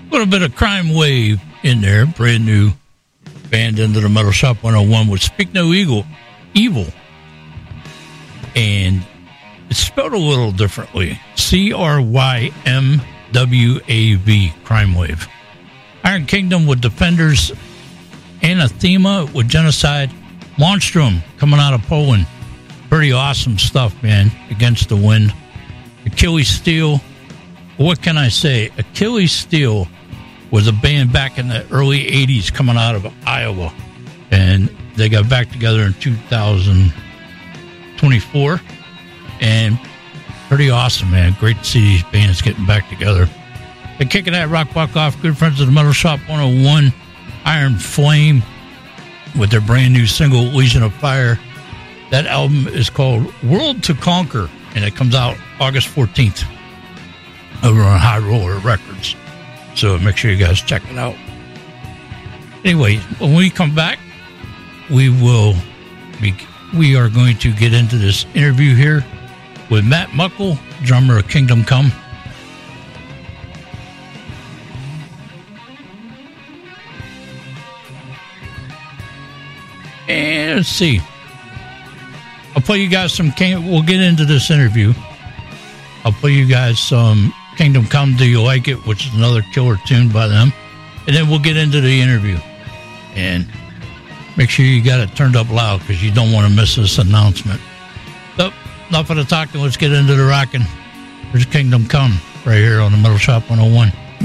A little bit of Crime Wave in there. Brand new band into the Metal Shop 101 with Speak No Evil. And it's spelled a little differently. CRYMWAV, Crime Wave. Iron Kingdom with Defenders. Anathema with Genocide. Monstrum coming out of Poland. Pretty awesome stuff, man. Against the Wind. Achilles Steel. What can I say? Achilles Steel was a band back in the early 80s coming out of Iowa. And they got back together in 2024. And pretty awesome, man. Great to see these bands getting back together. And kicking that rock block off, good friends of the Metal Shop 101, Iron Flame, with their brand new single, Legion of Fire. That album is called World to Conquer, and it comes out August 14th over on High Roller Records. So make sure you guys check it out. Anyway, when we come back, we are going to get into this interview here with Matt Muckle, drummer of Kingdom Come. And let's see. I'll play you guys some we'll get into this interview. I'll play you guys some Kingdom Come, Do You Like It, which is another killer tune by them. And then we'll get into the interview. And make sure you got it turned up loud because you don't want to miss this announcement. So, enough of the talking. Let's get into the rocking. There's Kingdom Come right here on the Metal Shop 101.